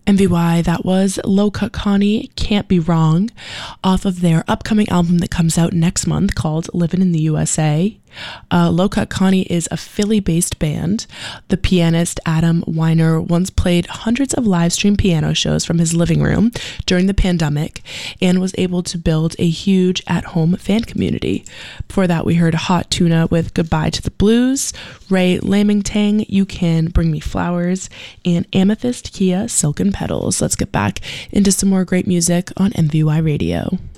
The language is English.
MVY, that was Low Cut Connie, Can't Be Wrong, off of their upcoming album that comes out next month called Living in the USA. Low Cut Connie is a Philly-based band. The pianist Adam Weiner once played hundreds of live stream piano shows from his living room during the pandemic and was able to build a huge at-home fan community. Before that, we heard Hot Tuna with Goodbye to the Blues, Ray Lamingtang, You Can Bring Me Flowers, and Amethyst Kia, Silken Petals. Let's get back into some more great music on MVY Radio.